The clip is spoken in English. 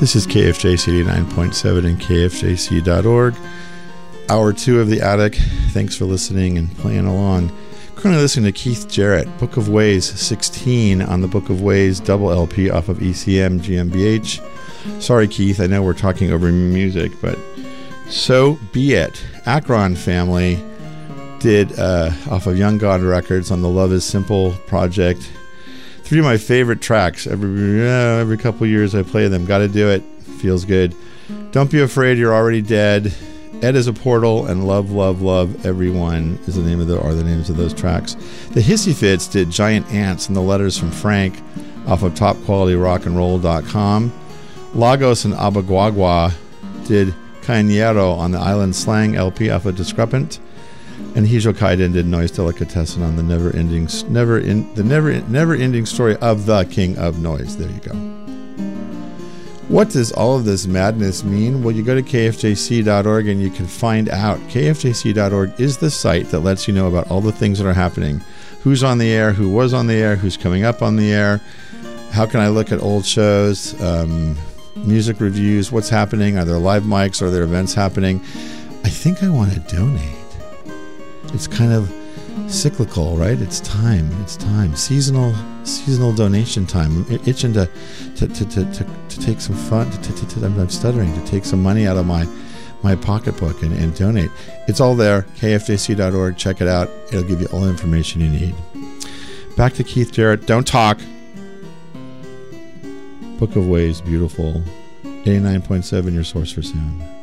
This is KFJC 89.7 and KFJC.org. Hour 2 of The Attic. Thanks for listening and playing along. Currently listening to Keith Jarrett, Book of Ways 16 on the Book of Ways double LP off of ECM GmbH. Sorry, Keith, I know we're talking over music, but so be it. Akron family did off of Young God Records on the Love is Simple project. 3 of my favorite tracks. Every couple years I play them. Gotta do it. Feels good. Don't Be Afraid, You're Already Dead. Ed is a Portal, and Love, Love, Love Everyone is the name of are the names of those tracks. The Hissy Fits did Giant Ants and the Letters from Frank off of TopQualityRockAndRoll.com. Lagos and Abaguagua did Cañero on the Island Slang LP off of Discrepant. And Hijo Kaiden did Noise Delicatessen on the never-ending story of the King of Noise. There you go. What does all of this madness mean? Well, you go to kfjc.org and you can find out. kfjc.org is the site that lets you know about all the things that are happening. Who's on the air, who was on the air, who's coming up on the air. How can I look at old shows, music reviews, what's happening, are there live mics, are there events happening? I think I want to donate. It's kind of cyclical, right? It's time. Seasonal donation time. I'm itching to take some fun. I'm stuttering to take some money out of my pocketbook and donate. It's all there. KFJC.org. Check it out. It'll give you all the information you need. Back to Keith Jarrett. Don't talk. Book of Ways, beautiful. 89.7, your source for sound.